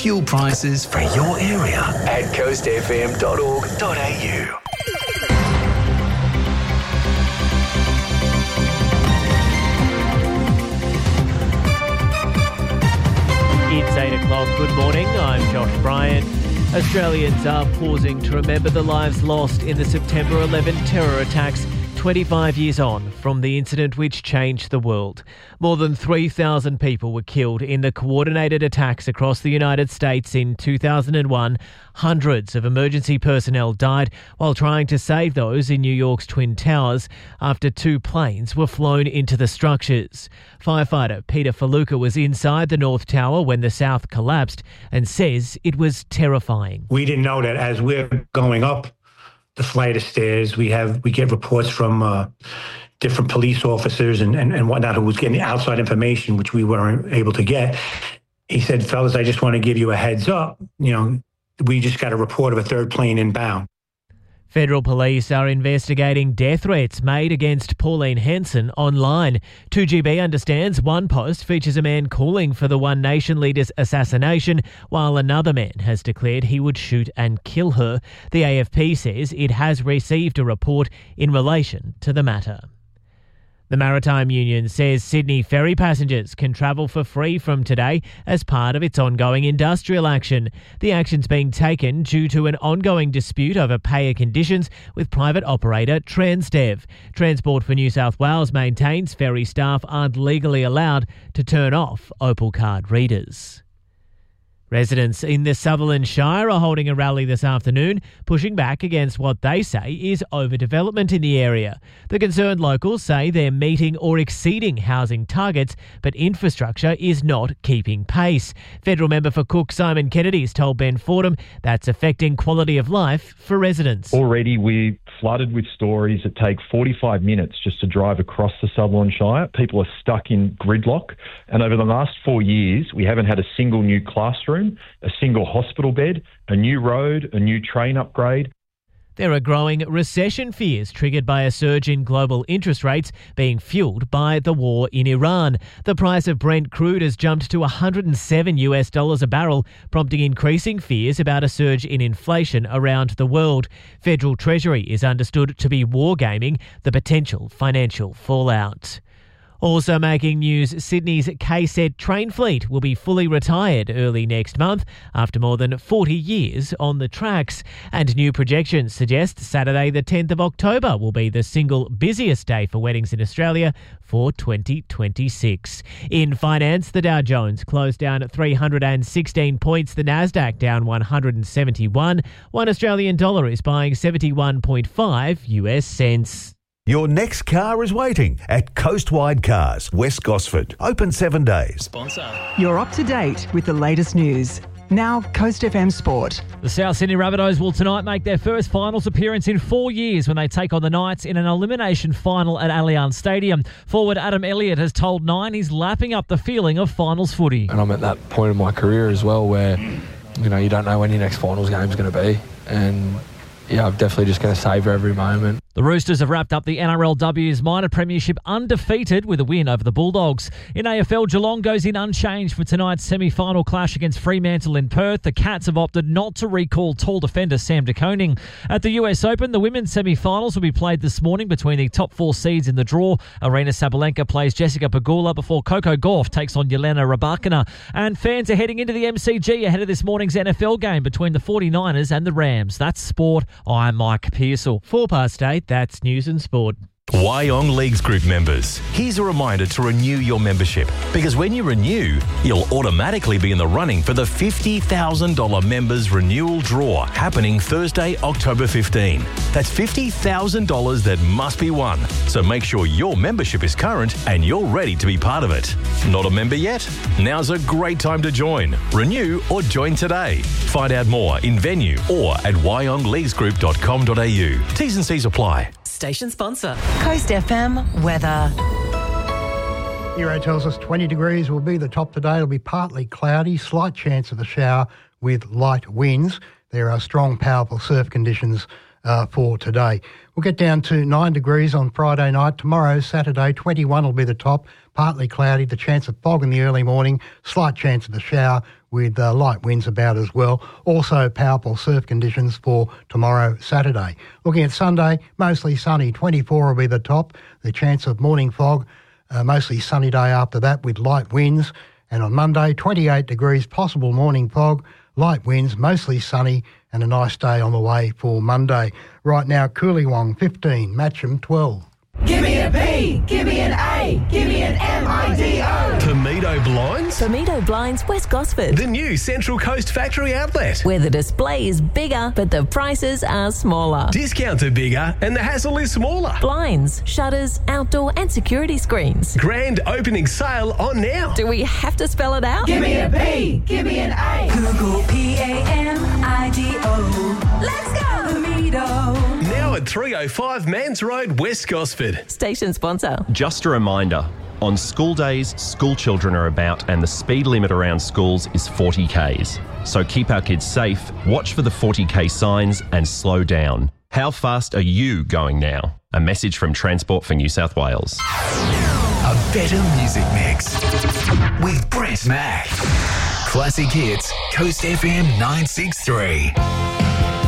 fuel prices for your area at coastfm.org.au. It's 8 o'clock. Good morning. I'm Josh Bryant. Australians are pausing to remember the lives lost in the September 11 terror attacks 25 years on from the incident which changed the world. More than 3,000 people were killed in the coordinated attacks across the United States in 2001. Hundreds of emergency personnel died while trying to save those in New York's Twin Towers after 2 planes were flown into the structures. Firefighter Peter Faluka was inside the North Tower when the South collapsed and says it was terrifying. We didn't know that as we're going up the flight of stairs, we get reports from different police officers and whatnot who was getting outside information, which we weren't able to get. He said, fellas, I just want to give you a heads up. We just got a report of a 3rd plane inbound. Federal police are investigating death threats made against Pauline Hanson online. 2GB understands one post features a man calling for the One Nation leader's assassination, while another man has declared he would shoot and kill her. The AFP says it has received a report in relation to the matter. The Maritime Union says Sydney ferry passengers can travel for free from today as part of its ongoing industrial action. The action's being taken due to an ongoing dispute over payer conditions with private operator Transdev. Transport for New South Wales maintains ferry staff aren't legally allowed to turn off Opal card readers. Residents in the Sutherland Shire are holding a rally this afternoon, pushing back against what they say is overdevelopment in the area. The concerned locals say they're meeting or exceeding housing targets, but infrastructure is not keeping pace. Federal member for Cook Simon Kennedy has told Ben Fordham that's affecting quality of life for residents. Already we're flooded with stories that take 45 minutes just to drive across the Sutherland Shire. People are stuck in gridlock, and over the last 4 years we haven't had a single new classroom, a single hospital bed, a new road, a new train upgrade. There are growing recession fears triggered by a surge in global interest rates being fueled by the war in Iran. The price of Brent crude has jumped to $107 a barrel, prompting increasing fears about a surge in inflation around the world. Federal Treasury is understood to be wargaming the potential financial fallout. Also making news, Sydney's KSET train fleet will be fully retired early next month after more than 40 years on the tracks. And new projections suggest Saturday the 10th of October will be the single busiest day for weddings in Australia for 2026. In finance, the Dow Jones closed down at 316 points, the Nasdaq down 171. One Australian dollar is buying 71.5 US cents. Your next car is waiting at Coastwide Cars, West Gosford. Open 7 days. Sponsor. You're up to date with the latest news. Now, Coast FM Sport. The South Sydney Rabbitohs will tonight make their first finals appearance in 4 years when they take on the Knights in an elimination final at Allianz Stadium. Forward Adam Elliott has told Nine he's lapping up the feeling of finals footy. And I'm at that point in my career as well where, you don't know when your next finals game is going to be. And, I'm definitely just going to savour every moment. The Roosters have wrapped up the NRLW's minor premiership undefeated with a win over the Bulldogs. In AFL, Geelong goes in unchanged for tonight's semi-final clash against Fremantle in Perth. The Cats have opted not to recall tall defender Sam De Koning. At the US Open, the women's semi-finals will be played this morning between the top 4 seeds in the draw. Arena Sabalenka plays Jessica Pegula before Coco Gauff takes on Yelena Rybakina. And fans are heading into the MCG ahead of this morning's NFL game between the 49ers and the Rams. That's sport. I'm Mike Pearsall. 8:04, that's news and sport. Wyong Leagues Group members, here's a reminder to renew your membership, because when you renew, you'll automatically be in the running for the $50,000 members renewal draw happening Thursday, October 15. That's $50,000 that must be won, so make sure your membership is current and you're ready to be part of it. Not a member yet? Now's a great time to join. Renew or join today. Find out more in venue or at wyongleaguesgroup.com.au. T's and C's apply. Station sponsor. Coast FM weather. Euro tells us 20 degrees will be the top today. It'll be partly cloudy, slight chance of a shower with light winds. There are strong, powerful surf conditions for today. We'll get down to 9 degrees on Friday night. Tomorrow, Saturday, 21 will be the top. Partly cloudy, the chance of fog in the early morning, slight chance of a shower with light winds about as well. Also powerful surf conditions for tomorrow, Saturday. Looking at Sunday, mostly sunny, 24 will be the top. The chance of morning fog, mostly sunny day after that with light winds. And on Monday, 28 degrees, possible morning fog, light winds, mostly sunny, and a nice day on the way for Monday. Right now, Coolywong 15, Matcham 12. Give me a B, give me an A, give me an MIDO. Pamido Blinds? Pamido Blinds, West Gosford. The new Central Coast factory outlet. Where the display is bigger, but the prices are smaller. Discounts are bigger and the hassle is smaller. Blinds, shutters, outdoor and security screens. Grand opening sale on now. Do we have to spell it out? Give me a B, give me an A. Google PAMIDO. Let's go, Pamido. Now at 305 Mans Road, West Gosford. Station sponsor. Just a reminder, on school days, school children are about and the speed limit around schools is 40 Ks. So keep our kids safe, watch for the 40 K signs and slow down. How fast are you going now? A message from Transport for New South Wales. A better music mix with Brett Mack. Classic hits, Coast FM 963.